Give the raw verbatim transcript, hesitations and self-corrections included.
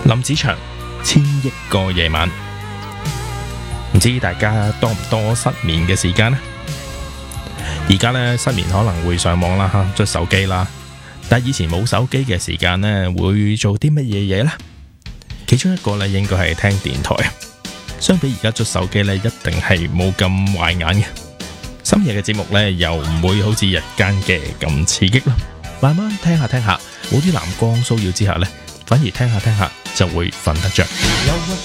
林子祥千億個夜晚，唔知大家多唔多失眠嘅時間呢？而家呢，失眠可能會上網啦，捽手機啦，但係以前冇手機嘅時間呢，會做啲乜嘢嘢呢？其中一個呢，應該係聽電台。相比而家捽手機呢，一定係冇咁壞眼嘅。深夜嘅節目呢，又唔會好似日間嘅咁刺激咯。慢慢聽下聽下，冇啲藍光騷擾之下呢，反而聽下聽下就會瞓得着。 憂鬱